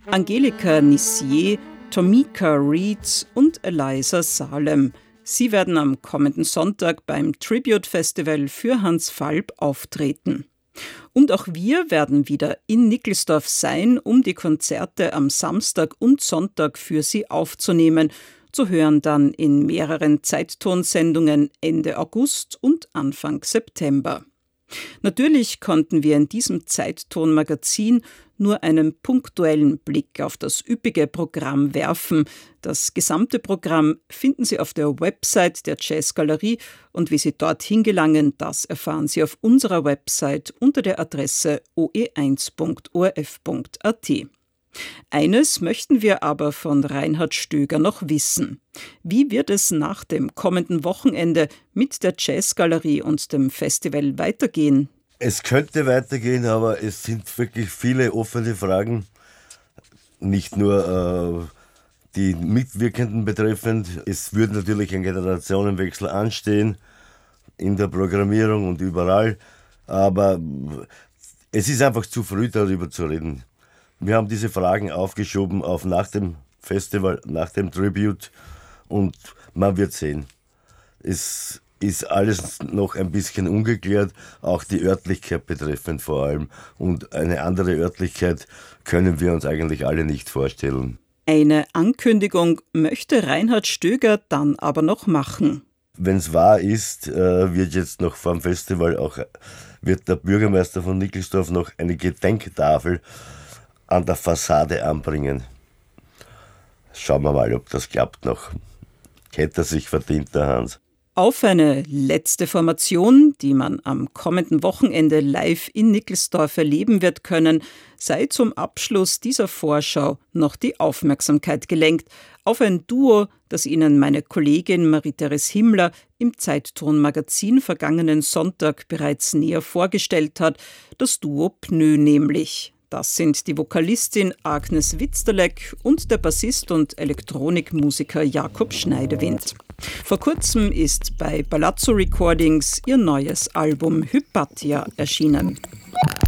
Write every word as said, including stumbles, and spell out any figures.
Angelika Nissier, Tomika Reeds und Eliza Salem. Sie werden am kommenden Sonntag beim Tribute Festival für Hans Falb auftreten. Und auch wir werden wieder in Nickelsdorf sein, um die Konzerte am Samstag und Sonntag für Sie aufzunehmen. Zu hören dann in mehreren Zeittonsendungen Ende August und Anfang September. Natürlich konnten wir in diesem Zeitton-Magazin nur einen punktuellen Blick auf das üppige Programm werfen. Das gesamte Programm finden Sie auf der Website der Jazzgalerie und wie Sie dorthin gelangen, das erfahren Sie auf unserer Website unter der Adresse o e eins punkt o r f punkt a t. Eines möchten wir aber von Reinhard Stöger noch wissen. Wie wird es nach dem kommenden Wochenende mit der Jazzgalerie und dem Festival weitergehen? Es könnte weitergehen, aber es sind wirklich viele offene Fragen. Nicht nur äh, die Mitwirkenden betreffend. Es wird natürlich ein Generationenwechsel anstehen in der Programmierung und überall. Aber es ist einfach zu früh, darüber zu reden. Wir haben diese Fragen aufgeschoben auf nach dem Festival, nach dem Tribute und man wird sehen. Es ist alles noch ein bisschen ungeklärt, auch die Örtlichkeit betreffend vor allem. Und eine andere Örtlichkeit können wir uns eigentlich alle nicht vorstellen. Eine Ankündigung möchte Reinhard Stöger dann aber noch machen. Wenn es wahr ist, wird jetzt noch vor dem Festival auch, wird der Bürgermeister von Nickelsdorf noch eine Gedenktafel an der Fassade anbringen. Schauen wir mal, ob das klappt noch. Hätte er sich verdient, der Hans. Auf eine letzte Formation, die man am kommenden Wochenende live in Nickelsdorf erleben wird können, sei zum Abschluss dieser Vorschau noch die Aufmerksamkeit gelenkt. Auf ein Duo, das Ihnen meine Kollegin Marie-Therese Himmler im Zeitton-Magazin vergangenen Sonntag bereits näher vorgestellt hat. Das Duo Pnö nämlich. Das sind die Vokalistin Agnes Witzterleck und der Bassist und Elektronikmusiker Jakob Schneidewind. Vor kurzem ist bei Palazzo Recordings ihr neues Album Hypatia erschienen.